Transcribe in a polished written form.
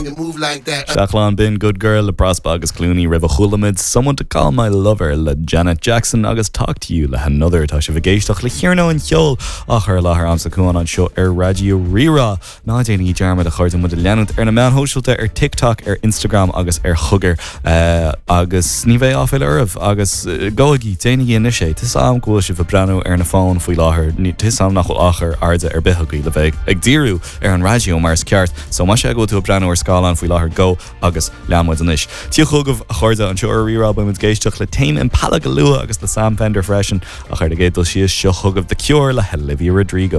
to move like that. Shachlán bin good girl le Prospa agus Clooney River Chulamid, someone to call my lover le Janet Jackson agus talk to you le another tá se vigéisteach le Chiarno an Chiol ach ar láthar amsa cuan an seo Radio Rira ná déanaí dearmad a chuirte mud a leanúnt ar na meán hóisiilte TikTok Instagram agus chugger agus ní bheith áfeil arbh agus goigi déanaí inise tis am gúil si bh breanú ar na fón faoi láthair tis am nach achar arda bethagaí le bheith ag díú ar an radio mars ceart so má sé go tú a breanú ar scálan faoi láthair go agus leamid anis. Tíochugah a chuirde an seo Rira bu géisteach le Tame Impala go lua agus le Sam Fender freisin a chuir a gédal sios seo chugah The Cure le Olivia Rodrigo.